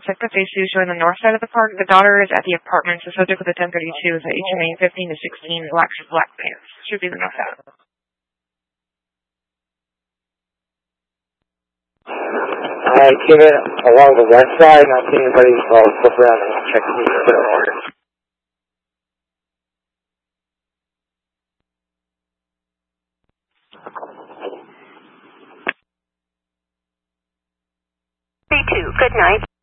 check the face view showing the north side of the park. The daughter is at the apartments. The subject with the 1032 is at HMA 15 to 16, black pants. Should be the north side. I came in along the west side, not seeing anybody, so I'll flip around and check the order. Good night.